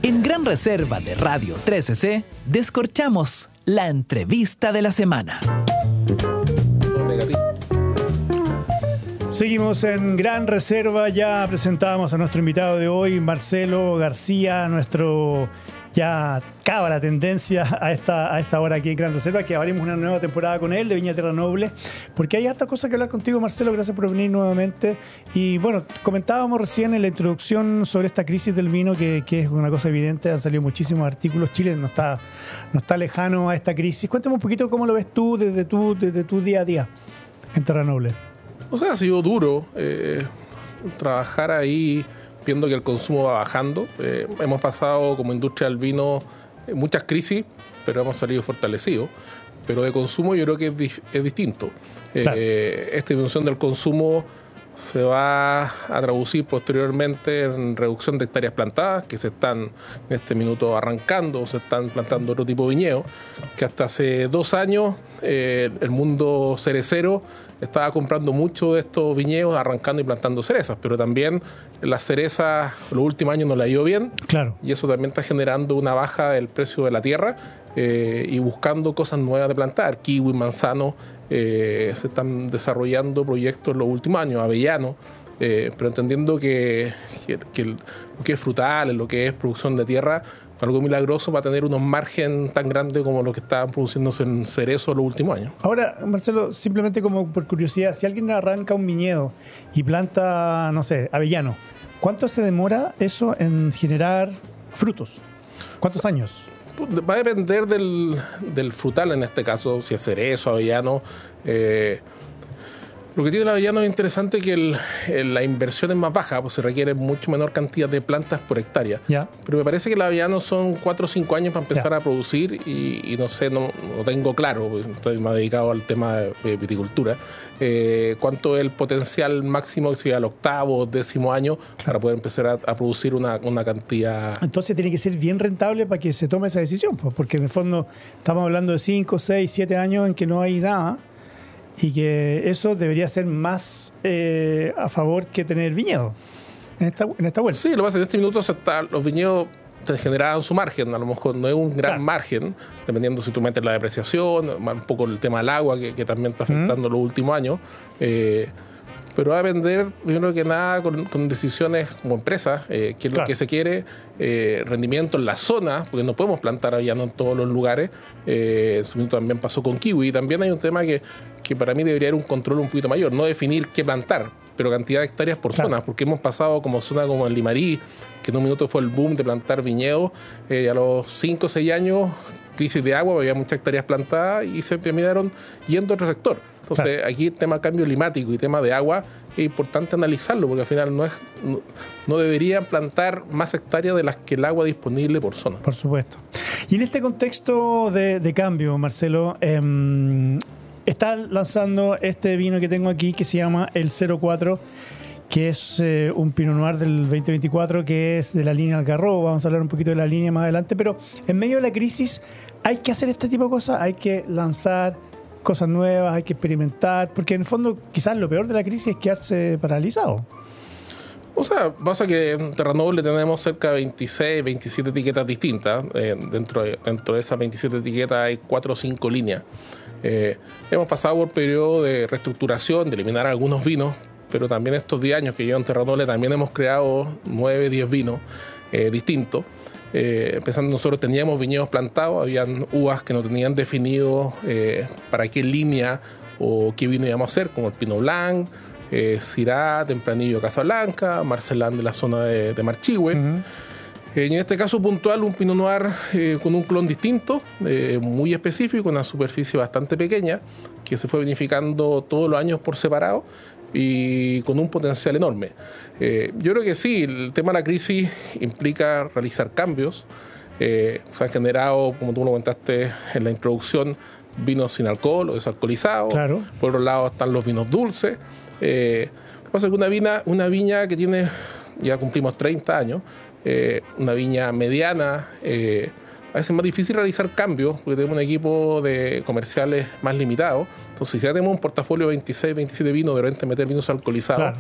En Gran Reserva de Radio 13C, descorchamos la entrevista de la semana. Seguimos en Gran Reserva, ya presentábamos a nuestro invitado de hoy, Marcelo García, nuestro ya cábala tendencia a esta hora aquí en Gran Reserva, que abrimos una nueva temporada con él de Viña Terranoble, porque hay harta cosa que hablar contigo, Marcelo. Gracias por venir nuevamente. Y bueno, comentábamos recién en la introducción sobre esta crisis del vino, que es una cosa evidente. Han salido muchísimos artículos. Chile no está lejano a esta crisis. Cuéntame un poquito cómo lo ves tú desde tu día a día en Terranoble. O sea, ha sido duro trabajar ahí viendo que el consumo va bajando. Hemos pasado como industria del vino muchas crisis, pero hemos salido fortalecidos. Pero de consumo yo creo que es distinto. Claro. Esta dimensión del consumo se va a traducir posteriormente en reducción de hectáreas plantadas, que se están en este minuto arrancando, se están plantando otro tipo de viñedos, que hasta hace 2 años el mundo cerecero estaba comprando mucho de estos viñedos, arrancando y plantando cerezas, pero también las cerezas los últimos años no le ha ido bien. Claro. Y eso también está generando una baja del precio de la tierra y buscando cosas nuevas de plantar, kiwi, manzano. Se están desarrollando proyectos en los últimos años, avellano, pero entendiendo que lo que es frutal, lo que es producción de tierra, algo milagroso va a tener unos márgenes tan grandes como los que estaban produciéndose en cerezo los últimos años. Ahora, Marcelo, simplemente como por curiosidad, si alguien arranca un viñedo y planta, no sé, avellano, ¿cuánto se demora eso en generar frutos? ¿Cuántos años? Va a depender del frutal en este caso, si es cerezo, avellano. Lo que tiene el avellano es interesante que la inversión es más baja, pues se requiere mucho menor cantidad de plantas por hectárea. Ya. Pero me parece que el avellano son 4 o 5 años para empezar a producir y no sé, no tengo claro, pues estoy más dedicado al tema de viticultura, cuánto es el potencial máximo que sea al 8º o 10º año para poder empezar a producir una cantidad. Entonces tiene que ser bien rentable para que se tome esa decisión, pues, porque en el fondo estamos hablando de 5, 6, 7 años en que no hay nada. Y que eso debería ser más a favor que tener viñedos en esta vuelta. Sí, lo que pasa es que en este minuto los viñedos te generaban su margen. A lo mejor no es un gran margen, dependiendo si tú metes la depreciación, un poco el tema del agua que también está afectando los últimos años. Pero va a depender, yo creo que nada, con decisiones como empresa, qué es lo que se quiere, rendimiento en la zona, porque no podemos plantar avellano en todos los lugares. En su momento también pasó con kiwi. Y también hay un tema que para mí debería haber un control un poquito mayor, no definir qué plantar, pero cantidad de hectáreas por zona, porque hemos pasado como zona como el Limarí, que en un minuto fue el boom de plantar viñedos, a los 5 o 6 años, crisis de agua, había muchas hectáreas plantadas y se terminaron yendo a otro sector. Entonces, aquí el tema de cambio climático y tema de agua es importante analizarlo, porque al final no deberían plantar más hectáreas de las que el agua disponible por zona. Por supuesto. Y en este contexto de cambio, Marcelo, está lanzando este vino que tengo aquí que se llama el 04, que es un Pinot Noir del 2024, que es de la línea Algarrobo. Vamos a hablar un poquito de la línea más adelante, pero en medio de la crisis hay que hacer este tipo de cosas, hay que lanzar cosas nuevas, hay que experimentar, porque en el fondo quizás lo peor de la crisis es quedarse paralizado. O sea, pasa que en Terranoble tenemos cerca de 26, 27 etiquetas distintas. Dentro de esas 27 etiquetas hay 4 o 5 líneas. Hemos pasado por periodo de reestructuración, de eliminar algunos vinos, pero también estos 10 años que llevo en Terranoble también hemos creado 9, 10 vinos distintos. Pensando, nosotros teníamos viñedos plantados, habían uvas que no tenían definido para qué línea o qué vino íbamos a hacer, como el Pinot Blanc, Syrah, Tempranillo, Casablanca, Marcelán de la zona de Marchihue. Y en este caso puntual, un Pinot Noir con un clon distinto, muy específico, una superficie bastante pequeña, que se fue vinificando todos los años por separado y con un potencial enorme. Yo creo que sí, el tema de la crisis implica realizar cambios. Se han generado, como tú lo comentaste en la introducción, vinos sin alcohol o desalcoholizados. Claro. Por otro lado están los vinos dulces. Lo que pasa es que una viña que tiene, ya cumplimos 30 años, una viña mediana, a veces es más difícil realizar cambios porque tenemos un equipo de comerciales más limitado. Entonces, si ya tenemos un portafolio de 26, 27 vinos, de repente meter vinos alcoholizados, claro,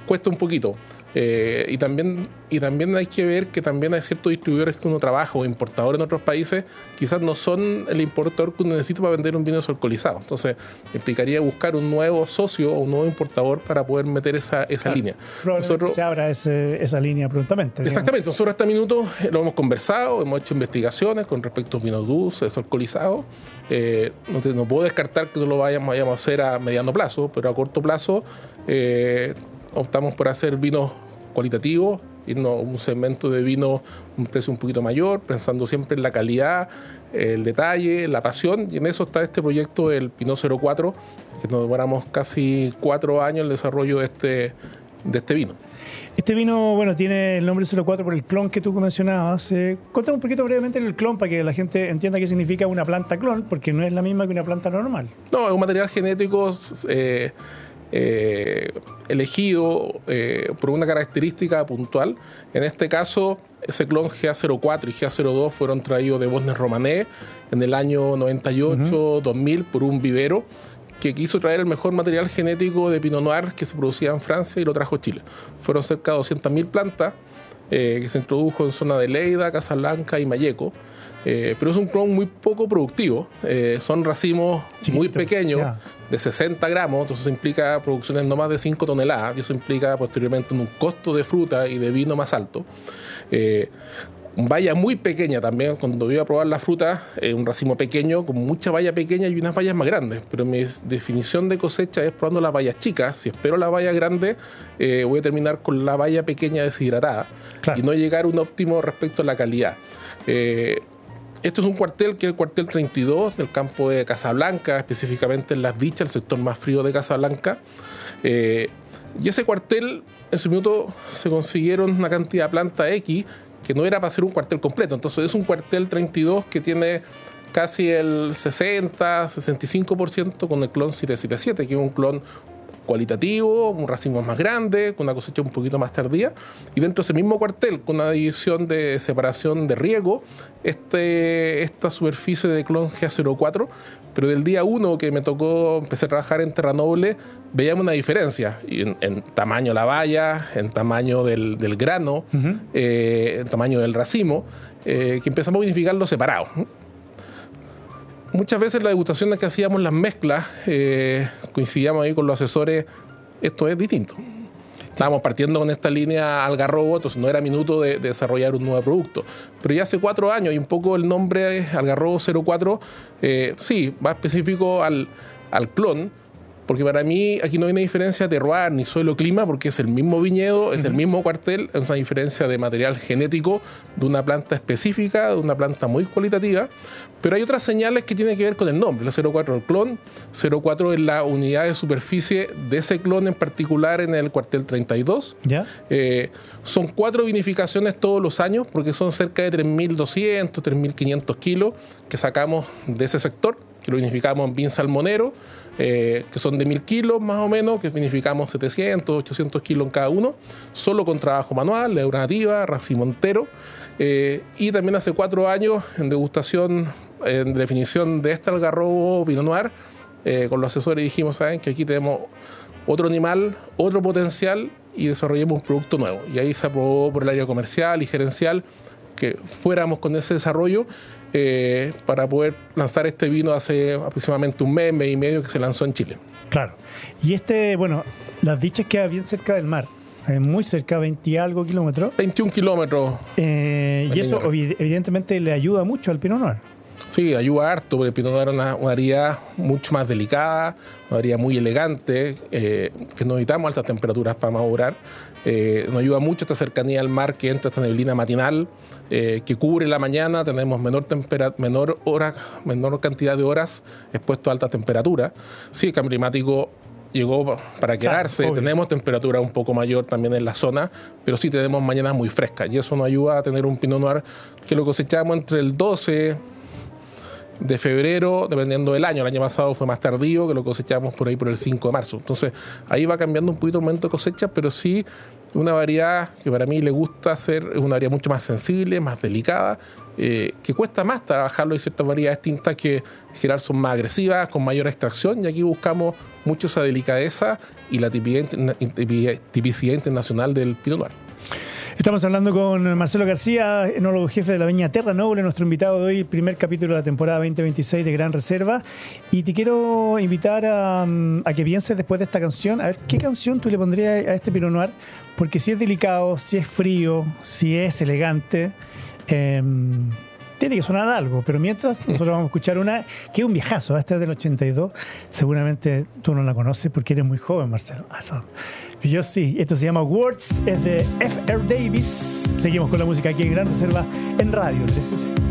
cuesta un poquito. Y también hay que ver que también hay ciertos distribuidores que uno trabaja o importadores en otros países, quizás no son el importador que uno necesita para vender un vino desalcoholizado. Entonces, implicaría buscar un nuevo socio o un nuevo importador para poder meter esa línea. Probablemente se abra esa línea prontamente. Exactamente. Nosotros hasta minuto lo hemos conversado, hemos hecho investigaciones con respecto a vinos dulces, desalcoholizados. No puedo descartar que no lo vayamos a hacer a mediano plazo, pero a corto plazo optamos por hacer vinos cualitativos, irnos a un segmento de vino un precio un poquito mayor, pensando siempre en la calidad, el detalle, la pasión, y en eso está este proyecto del Pinot 04, que nos demoramos casi 4 años en el desarrollo de este vino. Este vino, bueno, tiene el nombre 04 por el clon que tú mencionabas. Contame un poquito brevemente el clon para que la gente entienda qué significa una planta clon, porque no es la misma que una planta normal. No, es un material genético elegido por una característica puntual. En este caso, ese clon GA04 y GA02 fueron traídos de Bosnes Romanée en el año 98-2000 por un vivero que quiso traer el mejor material genético de Pinot Noir que se producía en Francia y lo trajo a Chile. Fueron cerca de 200.000 plantas que se introdujo en zona de Lleida, Casablanca y Malleco. Pero es un clon muy poco productivo. Son racimos muy pequeños, de 60 gramos, entonces implica producciones no más de 5 toneladas, y eso implica posteriormente un costo de fruta y de vino más alto. Valla muy pequeña también, cuando iba a probar la fruta, un racimo pequeño, con mucha valla pequeña y unas vallas más grandes, pero mi definición de cosecha es probando las vallas chicas. Si espero la valla grande, voy a terminar con la valla pequeña deshidratada, y no llegar a un óptimo respecto a la calidad. Esto es un cuartel que es el cuartel 32 del campo de Casablanca, específicamente en Las Dichas, el sector más frío de Casablanca. Y ese cuartel, en su minuto, se consiguieron una cantidad de planta X que no era para hacer un cuartel completo. Entonces es un cuartel 32 que tiene casi el 60-65% con el clon 777, que es un clon cualitativo, un racimo más grande, con una cosecha un poquito más tardía, y dentro de ese mismo cuartel, con una división de separación de riego, esta superficie de clon GA04, pero del día 1 que me tocó empezar a trabajar en Terra Noble, veíamos una diferencia en tamaño de la valla, en tamaño del grano, en tamaño del racimo, que empezamos a vinificarlo separado. Muchas veces las degustaciones que hacíamos, las mezclas, coincidíamos ahí con los asesores, esto es distinto. Estábamos partiendo con esta línea Algarrobo, entonces no era minuto de desarrollar un nuevo producto. Pero ya hace 4 años, y un poco el nombre Algarrobo 04, sí, va específico al clon, porque para mí aquí no hay una diferencia de terroir ni suelo clima, porque es el mismo viñedo, es el mismo cuartel, es una diferencia de material genético de una planta específica, de una planta muy cualitativa, pero hay otras señales que tienen que ver con el nombre. El 04 el clon, 04 es la unidad de superficie de ese clon en particular en el cuartel 32. ¿Ya? Son 4 vinificaciones todos los años, porque son cerca de 3.200, 3.500 kilos que sacamos de ese sector, que lo vinificamos en vin salmonero, que son de 1.000 kilos más o menos, que vinificamos 700, 800 kilos en cada uno, solo con trabajo manual, levadura nativa, racimo entero. Y también hace 4 años en degustación, en definición de este Algarrobo Pinot Noir, con los asesores dijimos, saben que aquí tenemos otro animal, otro potencial, y desarrollemos un producto nuevo. Y ahí se aprobó por el área comercial y gerencial que fuéramos con ese desarrollo para poder lanzar este vino hace aproximadamente un mes y medio que se lanzó en Chile. Claro. Y bueno, Las Dichas queda bien cerca del mar, muy cerca, 20 y algo kilómetros. 21 kilómetros. Y eso evidentemente le ayuda mucho al Pinot Noir. Sí, ayuda harto, porque el Pinot Noir es una variedad mucho más delicada, una variedad muy elegante, que no necesitamos altas temperaturas para madurar. Nos ayuda mucho esta cercanía al mar, que entra esta neblina matinal, que cubre la mañana, tenemos menor cantidad de horas expuestos a alta temperatura. Sí, el cambio climático llegó para quedarse, claro, tenemos temperatura un poco mayor también en la zona, pero sí tenemos mañanas muy frescas, y eso nos ayuda a tener un Pinot Noir que lo cosechamos entre el 12 de febrero, dependiendo del año. El año pasado fue más tardío, que lo cosechamos por ahí por el 5 de marzo. Entonces, ahí va cambiando un poquito el momento de cosecha, pero sí una variedad que para mí le gusta hacer, es una variedad mucho más sensible, más delicada, que cuesta más trabajarlo. Hay ciertas variedades tintas que en general son más agresivas, con mayor extracción, y aquí buscamos mucho esa delicadeza y la tipicidad internacional del Pinot Noir. Estamos hablando con Marcelo García, enólogo jefe de la viña Terra Noble, nuestro invitado de hoy, primer capítulo de la temporada 2026 de Gran Reserva. Y te quiero invitar a que pienses después de esta canción, a ver qué canción tú le pondrías a este Pinot Noir, porque si es delicado, si es frío, si es elegante, tiene que sonar algo. Pero mientras, nosotros vamos a escuchar una que es un viejazo, esta es del 82, seguramente tú no la conoces porque eres muy joven, Marcelo. Yo sí, esto se llama Words, es de F.R. Davis. Seguimos con la música aquí en Gran Reserva en Radio 3C.